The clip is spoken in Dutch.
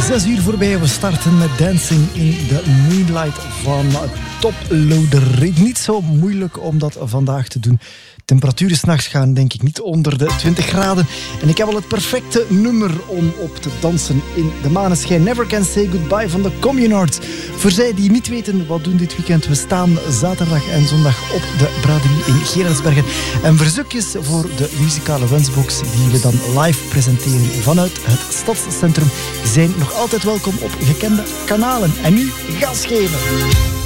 6 uur voorbij. We starten met Dancing in the Moonlight van Toploader. Niet zo moeilijk om dat vandaag te doen. Temperaturen 's nachts gaan denk ik niet onder de 20 graden. En ik heb al het perfecte nummer om op te dansen in de maneschijn. Never Can Say Goodbye van de Communards. Voor zij die niet weten wat doen dit weekend. We staan zaterdag en zondag op de braderie in Gerardsbergen. En verzoekjes voor de muzikale wensbox die we dan live presenteren vanuit het stadscentrum zijn nog altijd welkom op gekende kanalen. En nu gas geven!